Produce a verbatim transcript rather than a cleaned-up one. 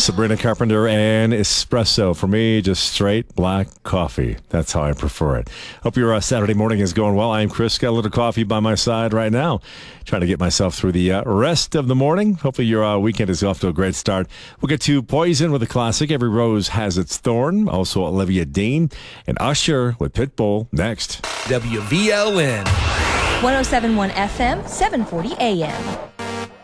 Sabrina Carpenter and espresso. For me, just straight black coffee. That's how I prefer it. Hope your uh, Saturday morning is going well. I'm Chris. Got a little coffee by my side right now. Trying to get myself through the uh, rest of the morning. Hopefully your uh, weekend is off to a great start. We'll get to Poison with a classic. Every Rose Has Its Thorn. Also Olivia Dean and Usher with Pitbull next. W V L N. one oh seven point one F M, seven forty A M.